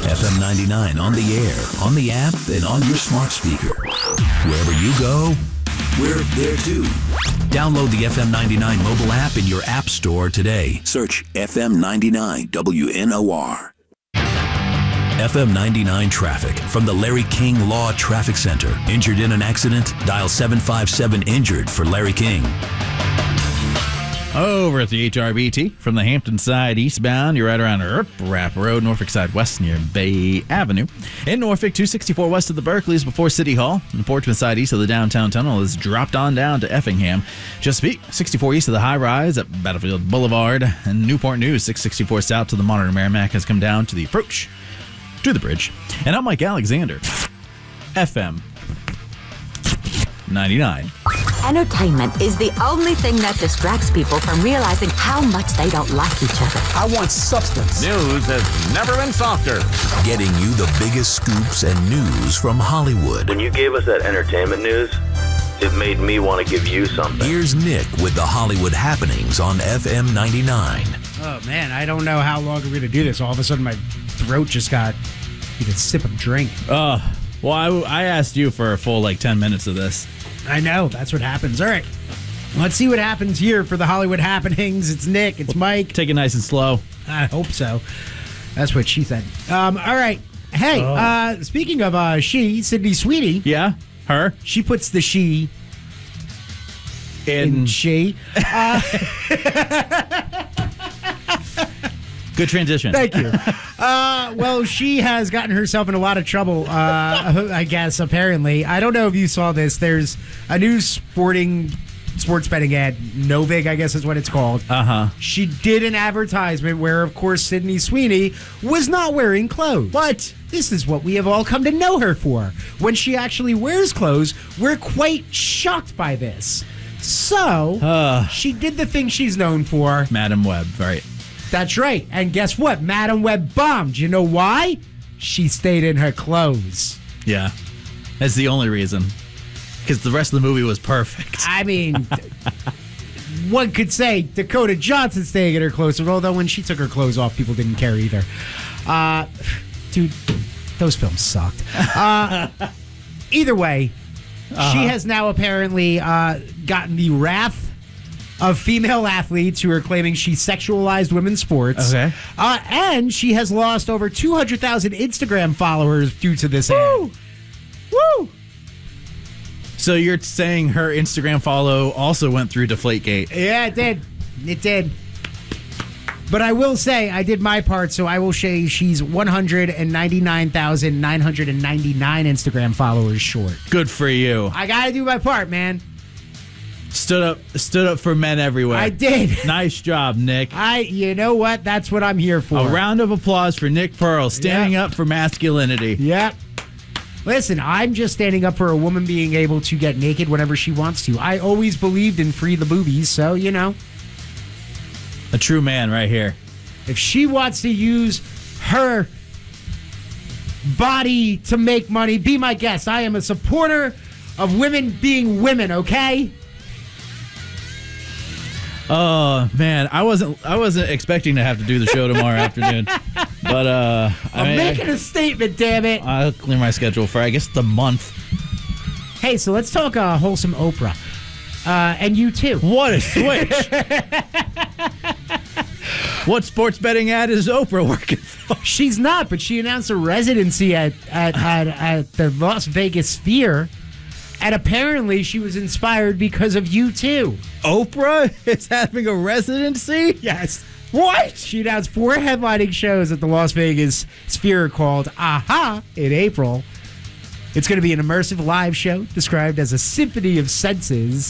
FM 99 on the air, on the app, and on your smart speaker. Wherever you go, we're there too. Download the FM 99 mobile app in your app store today. Search FM 99 WNOR. FM 99 traffic from the Larry King Law Traffic Center. Injured in an accident? Dial 757-INJURED for Larry King. Over at the HRBT from the Hampton side eastbound, you're right around Rapp Road, Norfolk side west near Bay Avenue. In Norfolk, 264 west of the Berkeleys before City Hall. And Portsmouth side east of the downtown tunnel is dropped on down to Effingham. Chesapeake, 64 east of the high rise at Battlefield Boulevard. And Newport News, 664 south to the Monitor Merrimack has come down to the approach to the bridge. And I'm Mike Alexander, FM 99. Entertainment is the only thing that distracts people from realizing how much they don't like each other. I want substance. News has never been softer. Getting you the biggest scoops and news from Hollywood. When you gave us that entertainment news, it made me want to give you something. Here's Nick with the Hollywood happenings on FM 99. Oh, man, I don't know how long we're going to do this. All of a sudden, my throat just got a sip of drink. Well, I asked you for a full 10 minutes of this. I know. That's what happens. All right. Let's see what happens here for the Hollywood happenings. It's Nick. It's Mike. Take it nice and slow. I hope so. That's what she said. All right. Hey, speaking of she, Sydney Sweeney. Yeah, her. She puts the she in she. Good transition. Thank you. Well, she has gotten herself in a lot of trouble, I guess, apparently. I don't know if you saw this. There's a new sports betting ad, Novig, I guess is what it's called. Uh-huh. She did an advertisement where, of course, Sydney Sweeney was not wearing clothes. What? This is what we have all come to know her for. When she actually wears clothes, we're quite shocked by this. So, she did the thing she's known for. Madam Web, right. That's right. And guess what? Madam Web bombed. You know why? She stayed in her clothes. Yeah. That's the only reason. Because the rest of the movie was perfect. I mean, one could say Dakota Johnson staying in her clothes, although when she took her clothes off, people didn't care either. Dude, those films sucked. Either way, she has now apparently gotten the wrath of female athletes who are claiming she sexualized women's sports. Okay. And she has lost over 200,000 Instagram followers due to this ad. Woo! So you're saying her Instagram follow also went through Deflategate? Yeah, it did. It did. But I will say, I did my part, so I will say she's 199,999 Instagram followers short. Good for you. I gotta do my part, man. Stood up for men everywhere. I did. Nice job, Nick. You know what? That's what I'm here for. A round of applause for Nick Pearl, standing up for masculinity. Yep. Listen, I'm just standing up for a woman being able to get naked whenever she wants to. I always believed in free the boobies, so, A true man right here. If she wants to use her body to make money, be my guest. I am a supporter of women being women, okay? Oh man, I wasn't expecting to have to do the show tomorrow afternoon, but I'm making a statement, damn it! I'll clear my schedule for I guess the month. Hey, so let's talk wholesome Oprah, and you too. What a switch! What sports betting ad is Oprah working for? She's not, but she announced a residency at the Las Vegas Sphere. And apparently she was inspired because of U2. Oprah is having a residency? Yes. What? She announced 4 headlining shows at the Las Vegas Sphere called Aha in April. It's going to be an immersive live show described as a symphony of senses.